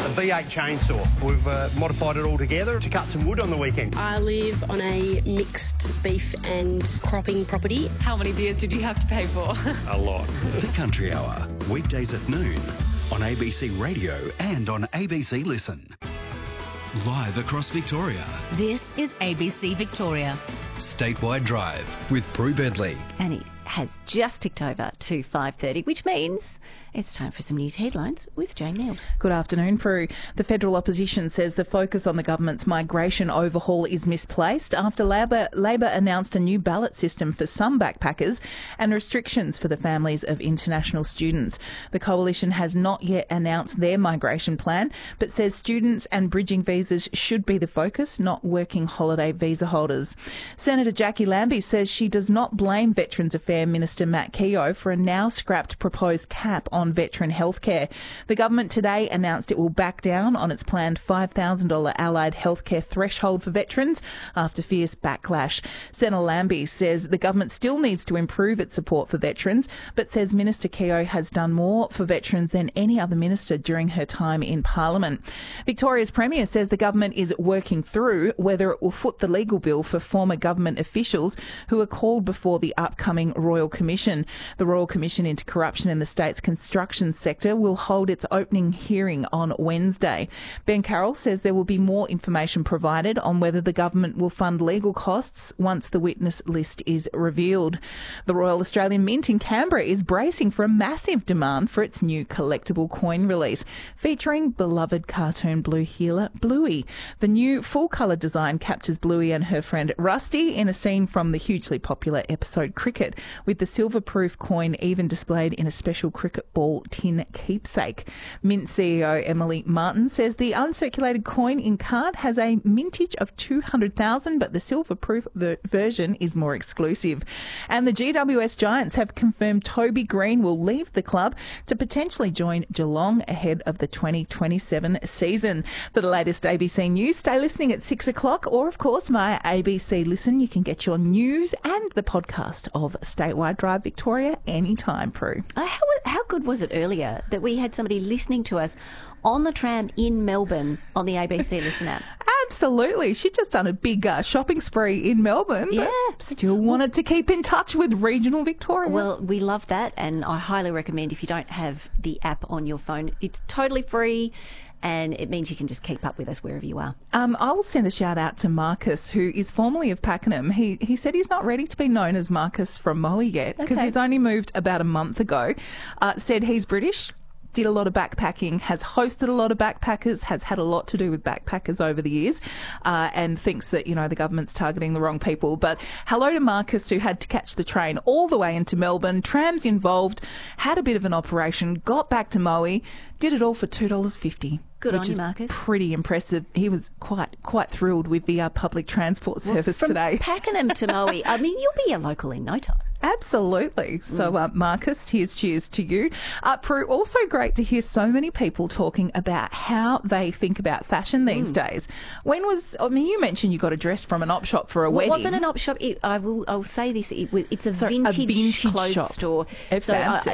V8 chainsaw. We've modified it all together to cut some wood on the weekend. I live on a mixed beef and cropping property. How many beers did you have to pay for? A lot. The Country Hour, weekdays at noon on ABC Radio and on ABC Listen. Live across Victoria. This is ABC Victoria. Statewide Drive with Prue Bentley. And it has just ticked over to 5:30, which means it's time for some news headlines with Jane Neal. Good afternoon, Prue. The federal opposition says the focus on the government's migration overhaul is misplaced after Labor announced a new ballot system for some backpackers and restrictions for the families of international students. The coalition has not yet announced their migration plan, but says students and bridging visas should be the focus, not working holiday visa holders. Senator Jackie Lambie says she does not blame Veterans Affairs Minister Matt Keogh for a now scrapped proposed cap on veteran healthcare. The government today announced it will back down on its planned $5,000 allied healthcare threshold for veterans after fierce backlash. Senator Lambie says the government still needs to improve its support for veterans, but says Minister Keogh has done more for veterans than any other minister during her time in Parliament. Victoria's Premier says the government is working through whether it will foot the legal bill for former government officials who are called before the upcoming Royal Commission. The Royal Commission into Corruption in the state's construction sector will hold its opening hearing on Wednesday. Ben Carroll says there will be more information provided on whether the government will fund legal costs once the witness list is revealed. The Royal Australian Mint in Canberra is bracing for a massive demand for its new collectible coin release, featuring beloved cartoon blue heeler Bluey. The new full-colour design captures Bluey and her friend Rusty in a scene from the hugely popular episode Cricket, with the silver-proof coin even displayed in a special cricket ball tin keepsake. Mint CEO Emily Martin says the uncirculated coin in card has a mintage of 200,000, but the silver-proof version is more exclusive. And the GWS Giants have confirmed Toby Green will leave the club to potentially join Geelong ahead of the 2027 season. For the latest ABC News, stay listening at 6 o'clock, or of course via ABC Listen. You can get your news and the podcast of Statewide Drive Victoria anytime, Prue. How good was it earlier that we had somebody listening to us on the tram in Melbourne on the ABC Listen app? Absolutely. She'd just done a big shopping spree in Melbourne. Yeah. But still wanted to keep in touch with regional Victoria. Well, we love that, and I highly recommend if you don't have the app on your phone, it's totally free. And it means you can just keep up with us wherever you are. I'll send a shout out to Marcus, who is formerly of Pakenham. He said he's not ready to be known as Marcus from Moe yet, because he's only moved about a month ago. Said he's British, did a lot of backpacking, has hosted a lot of backpackers, has had a lot to do with backpackers over the years, and thinks that, the government's targeting the wrong people. But hello to Marcus, who had to catch the train all the way into Melbourne, trams involved, had a bit of an operation, got back to Moe, did it all for $2.50. Good which on you, is Marcus. Pretty impressive. He was quite thrilled with the public transport service today. From Pakenham to Moe, I mean, you'll be a local in no time. Absolutely. So, Marcus, here's cheers to you. Prue, also great to hear so many people talking about how they think about fashion these days. You mentioned you got a dress from an op shop for a wedding. It wasn't an op shop. I'll say this. It's a vintage clothes shop. Store. Fancy.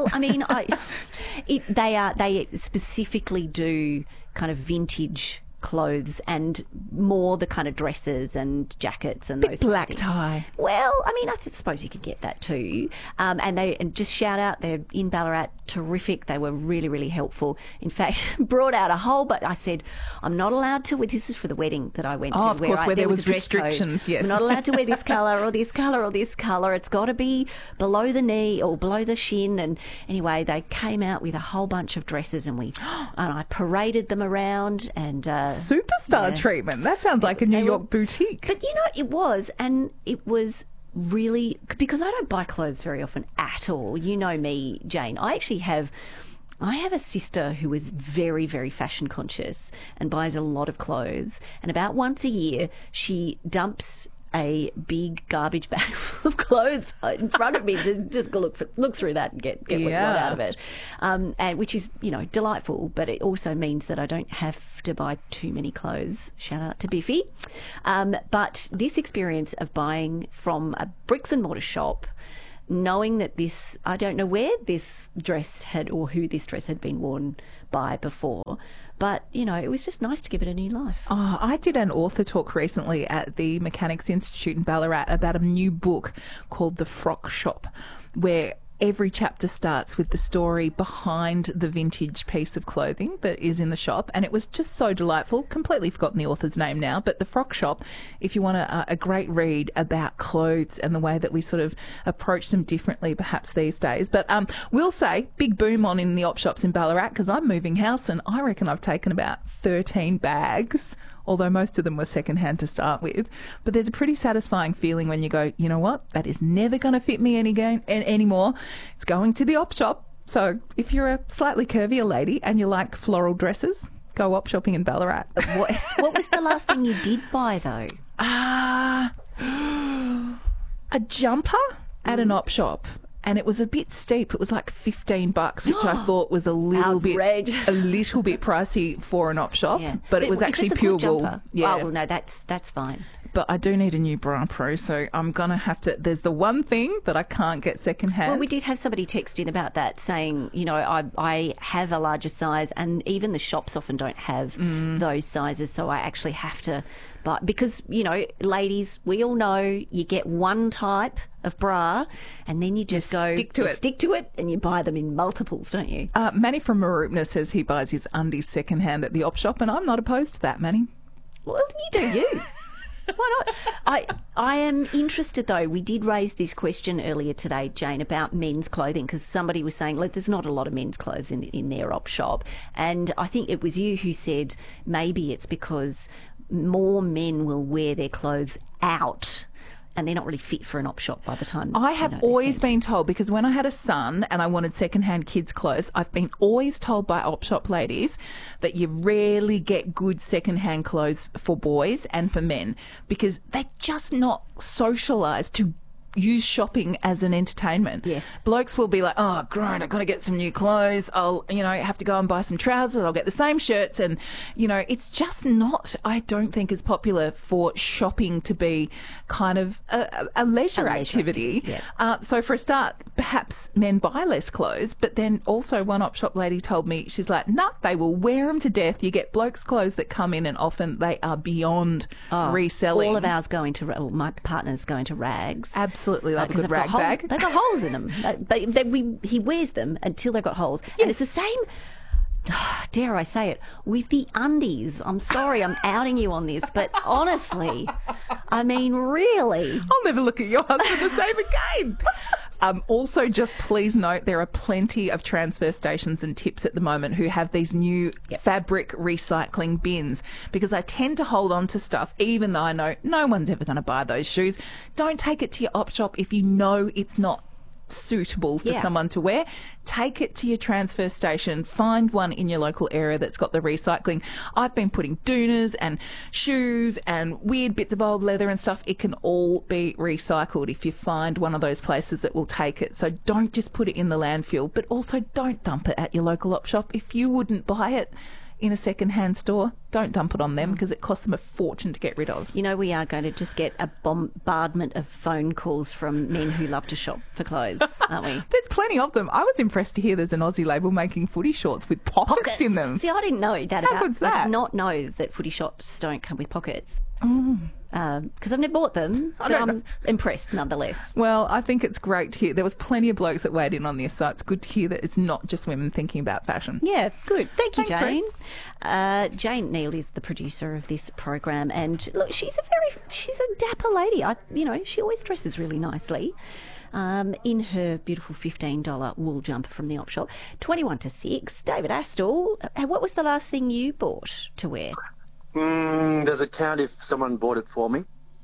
They specifically do kind of vintage clothes and more the kind of dresses and jackets and those black tie. Well, I mean, I suppose you could get that too. And just shout out, they're in Ballarat, terrific. They were really, really helpful. In fact, brought out a whole, but I said, I'm not allowed to wear, this is for the wedding that I went to. Of course, where there was a dress restrictions, code. yes. I'm not allowed to wear this colour or this colour or this colour. It's got to be below the knee or below the shin. And anyway, they came out with a whole bunch of dresses and I paraded them around and... superstar treatment. That sounds like a New York boutique. But it was really, because I don't buy clothes very often at all. You know me, Jane. I have a sister who is very, very fashion conscious and buys a lot of clothes. And about once a year, she dumps a big garbage bag full of clothes in front of me. Just go look through that and get what you want out of it, and which is delightful. But it also means that I don't have to buy too many clothes. Shout out to Biffy. But this experience of buying from a bricks and mortar shop knowing that this, I don't know where this dress had or who this dress had been worn by before, but, you know, it was just nice to give it a new life. Oh, I did an author talk recently at the Mechanics Institute in Ballarat about a new book called The Frock Shop, where every chapter starts with the story behind the vintage piece of clothing that is in the shop, and it was just so delightful. Completely forgotten the author's name now, but The Frock Shop, if you want a great read about clothes and the way that we sort of approach them differently perhaps these days. But we'll say big boom on in the op shops in Ballarat, because I'm moving house and I reckon I've taken about 13 bags, although most of them were secondhand to start with. But there's a pretty satisfying feeling when you go, you know what, that is never going to fit me anymore. It's going to the op shop. So if you're a slightly curvier lady and you like floral dresses, go op shopping in Ballarat. What was the last thing you did buy, though? A jumper at an op shop. And it was a bit steep. It was like $15, which I thought was a little bit pricey for an op shop. Yeah. But it was actually pure wool. Yeah. Oh, well, no, that's fine. But I do need a new bra pro, so I'm going to have to... There's the one thing that I can't get secondhand. Well, we did have somebody text in about that, saying, you know, I have a larger size, and even the shops often don't have those sizes, so I actually have to... But because, you know, ladies, we all know you get one type of bra and then you just stick to it and you buy them in multiples, don't you? Manny from Maroopna says he buys his undies secondhand at the op shop, and I'm not opposed to that, Manny. Well, you do you. Why not? I am interested, though. We did raise this question earlier today, Jane, about men's clothing, because somebody was saying, look, there's not a lot of men's clothes in their op shop. And I think it was you who said maybe it's because more men will wear their clothes out and they're not really fit for an op shop by the time. I have always been told, because when I had a son and I wanted secondhand kids' clothes, I've been always told by op shop ladies that you rarely get good secondhand clothes for boys and for men, because they're just not socialised to use shopping as an entertainment. Yes. Blokes will be like, oh, great, I've got to get some new clothes. I'll, have to go and buy some trousers. I'll get the same shirts. And, it's just not, I don't think, as popular for shopping to be kind of a leisure activity. Yeah. So for a start, perhaps men buy less clothes. But then also one op shop lady told me, she's like, nah, they will wear them to death. You get blokes' clothes that come in and often they are beyond reselling. All of ours my partner's going to Rags. Absolutely, love a good rag bag. They've got holes in them. He wears them until they've got holes. Yes. And it's the same, dare I say it, with the undies. I'm sorry, I'm outing you on this, but honestly, I mean, really. I'll never look at your husband the same again. Also, just please note, there are plenty of transfer stations and tips at the moment who have these new fabric recycling bins, because I tend to hold on to stuff even though I know no one's ever going to buy those shoes. Don't take it to your op shop if you know it's not suitable for someone to wear. Take it to your transfer station. Find one in your local area that's got the recycling. I've been putting doonas and shoes and weird bits of old leather and stuff. It can all be recycled if you find one of those places that will take it. So don't just put it in the landfill, but also don't dump it at your local op shop. If you wouldn't buy it in a second-hand store, don't dump it on them, because it costs them a fortune to get rid of. You know, we are going to just get a bombardment of phone calls from men who love to shop for clothes, aren't we? There's plenty of them. I was impressed to hear there's an Aussie label making footy shorts with pockets in them. See, I didn't know that How good's that? I did not know that footy shorts don't come with pockets. Because I've never bought them, but I'm impressed nonetheless. Well, I think it's great to hear. There was plenty of blokes that weighed in on this, so it's good to hear that it's not just women thinking about fashion. Yeah, good. Thank you, Thanks, Jane. Jane Neal is the producer of this program, and look, she's a dapper lady. She always dresses really nicely. In her beautiful $15 wool jumper from the op shop. 21 to 6. David Astle, what was the last thing you bought to wear? Does it count if someone bought it for me?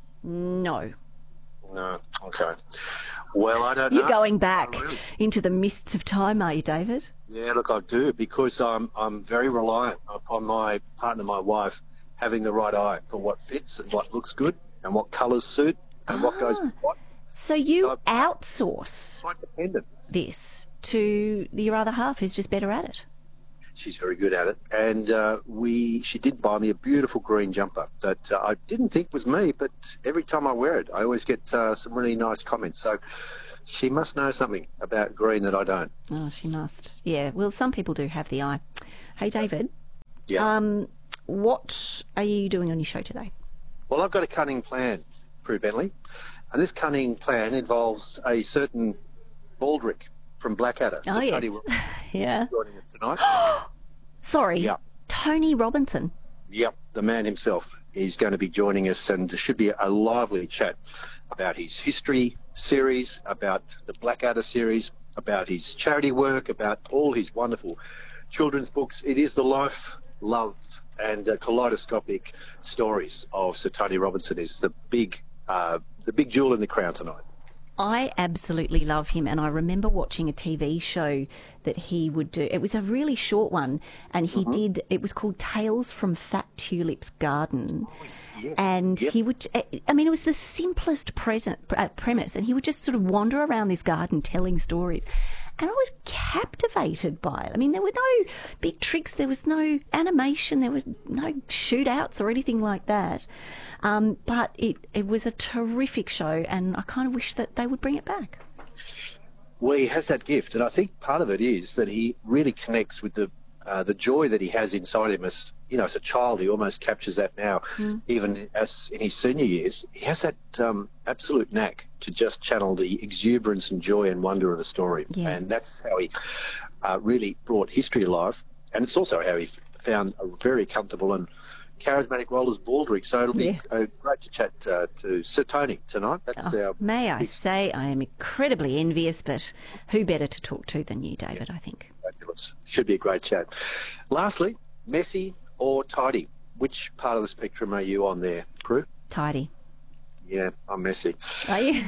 No. No. Okay. Well, I don't know. You're going back into the mists of time, are you, David? Yeah, look, I do, because I'm very reliant upon my partner, my wife, having the right eye for what fits and what looks good and what colours suit and what goes with what. So you outsource quite dependent. this to your other half who's just better at it? She's very good at it. And she did buy me a beautiful green jumper that I didn't think was me, but every time I wear it, I always get some really nice comments. So she must know something about green that I don't. Oh, she must. Yeah, well, some people do have the eye. Hey, David. Yeah. What are you doing on your show today? Well, I've got a cunning plan, Prue Bentley. And this cunning plan involves a certain Baldrick from Blackadder. Oh, yes. Yeah. Joining us tonight. Sorry. Yeah. Tony Robinson. Yep, the man himself is going to be joining us, and there should be a lively chat about his history series, about the Blackadder series, about his charity work, about all his wonderful children's books. It is the life, love, and kaleidoscopic stories of Sir Tony Robinson is the big jewel in the crown tonight. I absolutely love him, and I remember watching a TV show that he would do. It was a really short one, and he did, it was called Tales from Fat Tulip's Garden. Yes. And he would, I mean, it was the simplest premise, and he would just sort of wander around this garden telling stories. And I was captivated by it. I mean, there were no big tricks, there was no animation, there was no shootouts or anything like that. But it was a terrific show, and I kind of wish that they would bring it back. Well, he has that gift, and I think part of it is that he really connects with the joy that he has inside him. As you know, as a child, he almost captures that now. Even as in his senior years, he has that absolute knack to just channel the exuberance and joy and wonder of a story. Yeah. And that's how he really brought history alive. And it's also how he found a very comfortable and charismatic role as Baldrick. So it'll be great to chat to Sir Tony tonight. That's may I say, I am incredibly envious, but who better to talk to than you, David, I think. Fabulous. Should be a great chat. Lastly, messy or tidy? Which part of the spectrum are you on there, Prue? Tidy. Yeah, I'm messy. Are you?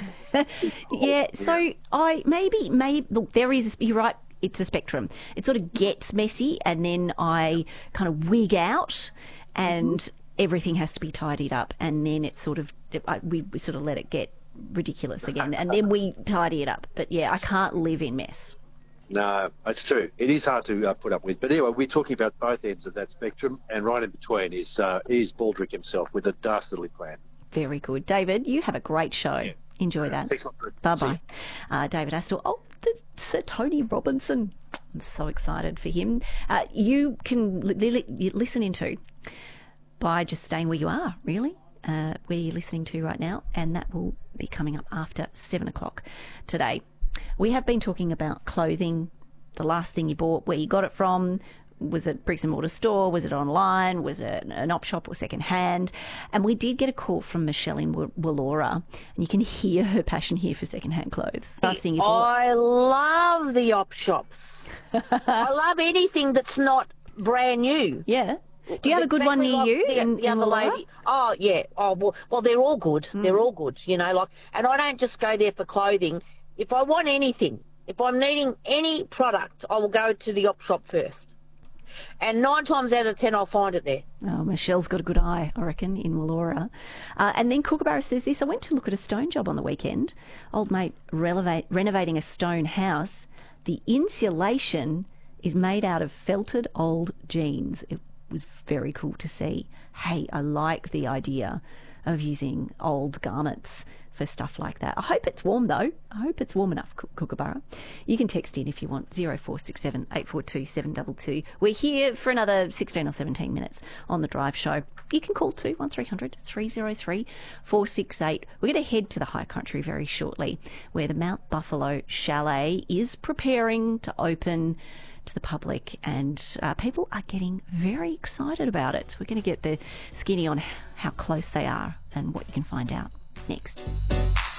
Yeah, so I maybe, look, there is, you're right, it's a spectrum. It sort of gets messy, and then I kind of wig out, and everything has to be tidied up, and then it's sort of, we sort of let it get ridiculous again, and then we tidy it up. But yeah, I can't live in mess. No, it's true. It is hard to put up with. But anyway, we're talking about both ends of that spectrum, and right in between is Baldrick himself with a dastardly plan. Very good. David, you have a great show. Yeah. Enjoy that. Thanks a lot, Prue. Bye-bye. David Astle. Oh, Sir Tony Robinson. I'm so excited for him. You can listen into by just staying where you are, really, where you're listening to right now, and that will be coming up after 7 o'clock today. We have been talking about clothing, the last thing you bought, where you got it from. Was it bricks and mortar store? Was it online? Was it an op shop or second hand? And we did get a call from Michelle in Wallora, and you can hear her passion here for second hand clothes. I love the op shops. I love anything that's not brand new. Yeah. Do you have a good one near you? The other lady. Oh yeah. Oh well, they're all good. They're all good. You know, and I don't just go there for clothing. If I want anything, if I'm needing any product, I will go to the op shop first. And 9 times out of 10, I'll find it there. Oh, Michelle's got a good eye, I reckon, in Wallora. And then Kookaburra says this: I went to look at a stone job on the weekend. Old mate renovating a stone house. The insulation is made out of felted old jeans. It was very cool to see. Hey, I like the idea of using old garments for stuff like that. I hope it's warm, though. I hope it's warm enough, Kookaburra. You can text in if you want, 0467 842 722. We're here for another 16 or 17 minutes on The Drive Show. You can call too, 1300 303 468. We're going to head to the high country very shortly, where the Mount Buffalo Chalet is preparing to open to the public, and people are getting very excited about it. So we're going to get the skinny on how close they are and what you can find out next.